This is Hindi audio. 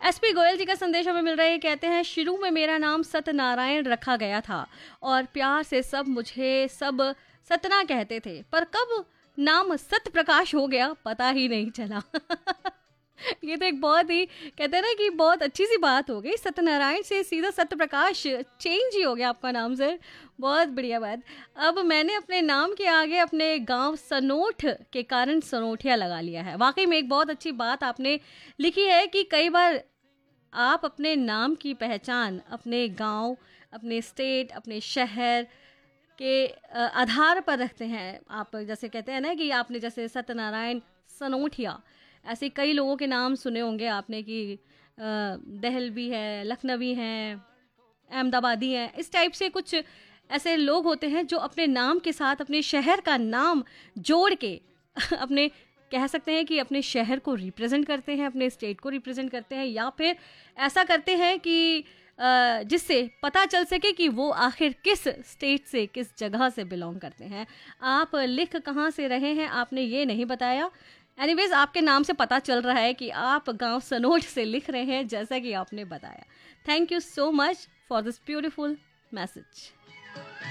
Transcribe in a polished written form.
एसपी गोयल जी का संदेश हमें मिल रहा है, कहते हैं शुरू में मेरा नाम सत्यनारायण रखा गया था और प्यार से सब मुझे सब सतना कहते थे, पर कब नाम सत्य प्रकाश हो गया पता ही नहीं चला। ये तो एक बहुत ही, कहते हैं ना कि बहुत अच्छी सी बात हो गई, सत्यनारायण से सीधा सत्य प्रकाश चेंज ही हो गया आपका नाम सर। बहुत बढ़िया बात। अब मैंने अपने नाम के आगे अपने गांव सनोठ के कारण सनोठिया लगा लिया है। वाकई में एक बहुत अच्छी बात आपने लिखी है कि कई बार आप अपने नाम की पहचान अपने गांव, अपने स्टेट, अपने शहर के आधार पर रखते हैं। आप जैसे कहते हैं ना कि आपने जैसे सत्यनारायण सनोठिया, ऐसे कई लोगों के नाम सुने होंगे आपने कि दहलवी है, लखनवी हैं, अहमदाबादी हैं, इस टाइप से कुछ ऐसे लोग होते हैं जो अपने नाम के साथ अपने शहर का नाम जोड़ के अपने, कह सकते हैं कि अपने शहर को रिप्रेजेंट करते हैं, अपने स्टेट को रिप्रेजेंट करते हैं, या फिर ऐसा करते हैं कि जिससे पता चल सके कि वो आखिर किस स्टेट से, किस जगह से बिलोंग करते हैं। आप लिख कहाँ से रहे हैं आपने ये नहीं बताया। एनीवेज आपके नाम से पता चल रहा है कि आप गांव सनोट से लिख रहे हैं, जैसा कि आपने बताया। Thank you so much for this beautiful message.